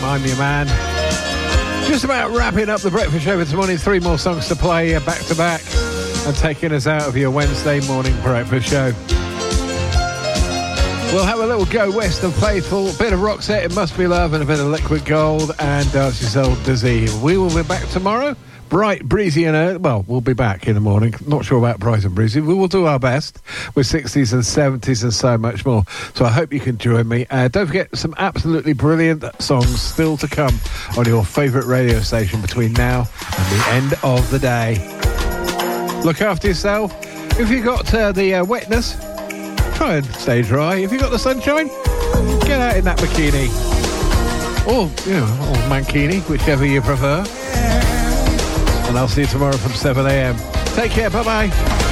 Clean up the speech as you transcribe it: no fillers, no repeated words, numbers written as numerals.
I'm your man. Just about wrapping up the breakfast show this morning. 3 more songs to play back to back and taking us out of your Wednesday morning breakfast show. We'll have a little Go West and Faithful, a bit of Roxette, It Must Be Love, and a bit of Liquid Gold, and Dance Yourself Dizzy. We will be back tomorrow. Bright, breezy, and early. Well, we'll be back in the morning. Not sure about bright and breezy. We will do our best with 60s and 70s and so much more. So I hope you can join me. Don't forget, some absolutely brilliant songs still to come on your favourite radio station between now and the end of the day. Look after yourself. If you've got the wetness, try and stay dry. If you've got the sunshine, get out in that bikini. Or, or mankini, whichever you prefer. And I'll see you tomorrow from 7 a.m. Take care. Bye-bye.